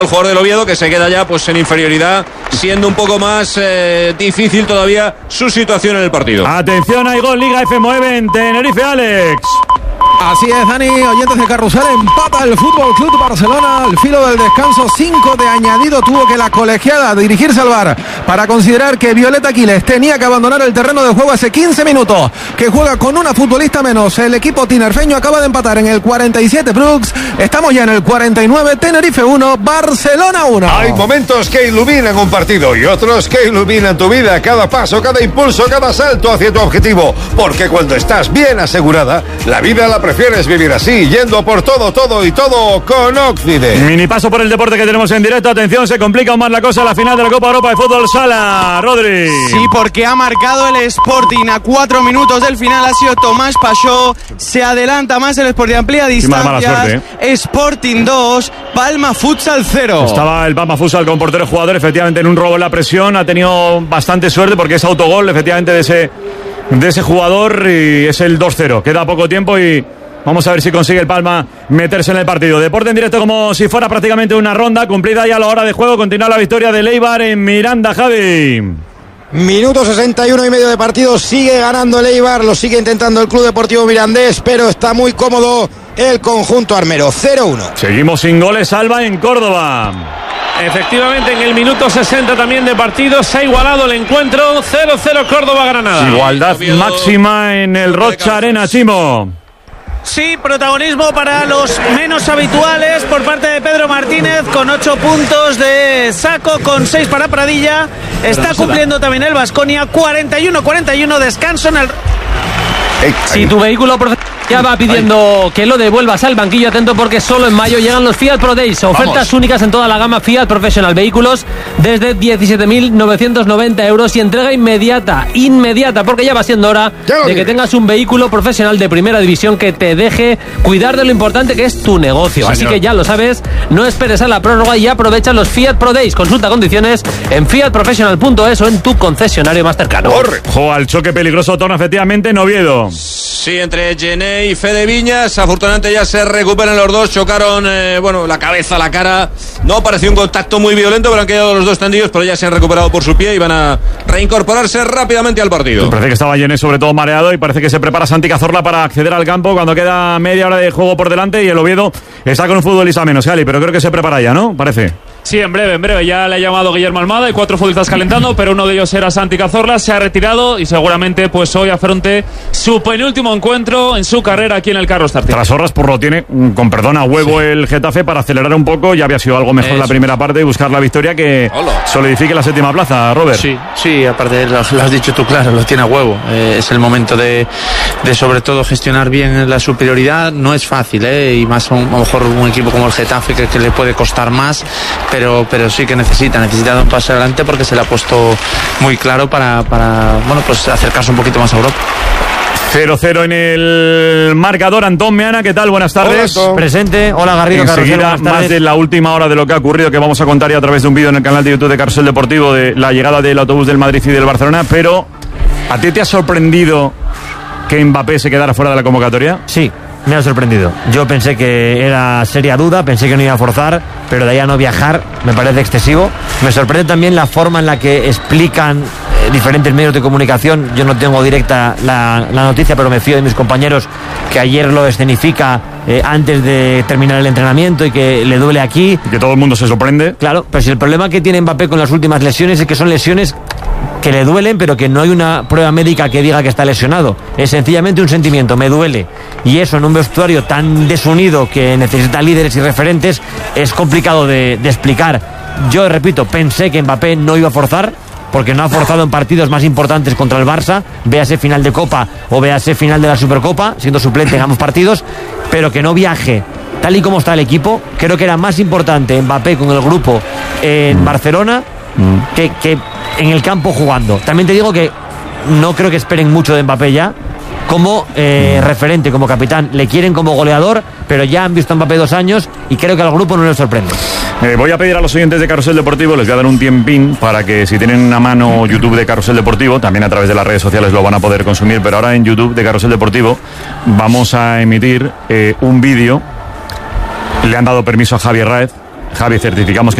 El jugador del Oviedo, que se queda ya pues en inferioridad, siendo un poco más difícil todavía su situación en el partido. Atención, hay gol, Liga F9 en Tenerife, Alex. Así es, Dani, oyentes de Carrusel, empata el Fútbol Club Barcelona al filo del descanso. 5 de añadido tuvo que la colegiada dirigirse al VAR para considerar que Violeta Aquiles tenía que abandonar el terreno de juego hace 15 minutos, que juega con una futbolista menos. El equipo tinerfeño acaba de empatar en el 47 Brooks. Estamos ya en el 49, Tenerife 1, Barcelona 1. Hay momentos que iluminan un partido y otros que iluminan tu vida. Cada paso, cada impulso, cada salto hacia tu objetivo. Porque cuando estás bien asegurada, la vida la prefieres vivir así, yendo por todo con Occident. Mini paso por el deporte que tenemos en directo. Atención, se complica aún más la cosa a la final de la Copa Europa de Fútbol Sala. Rodri. Sí, porque ha marcado el Sporting a 4 minutos del final. Ha sido Tomás Pachó. Se adelanta más el Sporting, amplía distancias. Sporting 2, Palma Futsal 0. Estaba el Palma Futsal con portero jugador, efectivamente en un robo en la presión. Ha tenido bastante suerte porque es autogol, efectivamente, de ese jugador, y es el 2-0. Queda poco tiempo y vamos a ver si consigue el Palma meterse en el partido. Deporte en directo como si fuera prácticamente una ronda. Cumplida ya la hora de juego. Continúa la victoria del Eibar en Miranda, Javi. Minuto 61 y medio de partido. Sigue ganando el Eibar. Lo sigue intentando el Club Deportivo Mirandés, pero está muy cómodo el conjunto armero. 0-1. Seguimos sin goles, Alba, en Córdoba. Efectivamente, en el minuto 60 también de partido se ha igualado el encuentro. 0-0 Córdoba-Granada. Igualdad máxima en el Rocha Arena, Chimo. Sí, protagonismo para los menos habituales por parte de Pedro Martínez, con 8 puntos de saco, con 6 para Pradilla. Está cumpliendo también el Baskonia. 41-41, descanso en el... Si tu vehículo ya va pidiendo que lo devuelvas al banquillo, atento porque solo en mayo llegan los Fiat Pro Days. Ofertas únicas en toda la gama Fiat Professional Vehículos desde 17.990 euros y entrega inmediata, porque ya va siendo hora de que tengas un vehículo profesional de primera división que te deje cuidar de lo importante que es tu negocio. Así que ya lo sabes, no esperes a la prórroga y aprovecha los Fiat Pro Days. Consulta condiciones en fiatprofessional.es o en tu concesionario más cercano. Ojo al choque peligroso, torna efectivamente en Oviedo. Sí, entre Gené y Fede Viñas. Afortunadamente ya se recuperan los dos. Chocaron, la cabeza, la cara. No pareció un contacto muy violento, pero han quedado los dos tendidos, pero ya se han recuperado por su pie y van a reincorporarse rápidamente al partido. Parece que estaba Gené sobre todo mareado y parece que se prepara Santi Cazorla para acceder al campo cuando queda media hora de juego por delante y el Oviedo está con un futbolista menos, Gali, pero creo que se prepara ya, ¿no? Parece. Sí, en breve. Ya le ha llamado Guillermo Almada. Hay 4 futbolistas calentando, pero uno de ellos era Santi Cazorla. Se ha retirado y seguramente pues hoy afronte su penúltimo encuentro en su carrera aquí en el Carlos Tartiere. Trasorras por lo tiene, con perdón, a huevo el Getafe para acelerar un poco. Ya había sido algo mejor la primera parte y buscar la victoria que solidifique la 7ª plaza, Robert. Sí, aparte lo has dicho tú, claro, lo tiene a huevo. Es el momento de sobre todo gestionar bien la superioridad. No es fácil, y más a lo mejor un equipo como el Getafe que le puede costar más. Pero sí que necesita dar un paso adelante porque se le ha puesto muy claro para acercarse un poquito más a Europa. 0-0 en el marcador. Antón Meana, ¿qué tal? Buenas tardes. Hola, presente. Hola, Garrido. Enseguida, más de la última hora de lo que ha ocurrido, que vamos a contar ya a través de un vídeo en el canal de YouTube de Carrusel Deportivo, de la llegada del autobús del Madrid y del Barcelona. Pero, ¿a ti te ha sorprendido que Mbappé se quedara fuera de la convocatoria? Sí. Me ha sorprendido. Yo pensé que era seria duda, pensé que no iba a forzar, pero de ahí a no viajar me parece excesivo. Me sorprende también la forma en la que explican diferentes medios de comunicación. Yo no tengo directa la noticia, pero me fío de mis compañeros que ayer lo escenifica antes de terminar el entrenamiento y que le duele aquí. Y que todo el mundo se sorprende. Claro, pero si el problema que tiene Mbappé con las últimas lesiones es que son lesiones que le duelen, pero que no hay una prueba médica que diga que está lesionado. Es sencillamente un sentimiento, me duele. Y eso en un vestuario tan desunido que necesita líderes y referentes es complicado de explicar. Yo repito, pensé que Mbappé no iba a forzar, porque no ha forzado en partidos más importantes contra el Barça, véase final de Copa o véase final de la Supercopa, siendo suplente en ambos partidos, pero que no viaje. Tal y como está el equipo, creo que era más importante Mbappé con el grupo en Barcelona que en el campo jugando. También te digo que no creo que esperen mucho de Mbappé ya como referente, como capitán. Le quieren como goleador, pero ya han visto a Mbappé 2 años y creo que al grupo no les sorprende. Voy a pedir a los oyentes de Carrusel Deportivo, les voy a dar un tiempín para que si tienen a mano YouTube de Carrusel Deportivo, también a través de las redes sociales lo van a poder consumir, pero ahora en YouTube de Carrusel Deportivo vamos a emitir un vídeo. Le han dado permiso a Javier Raez Javi, certificamos que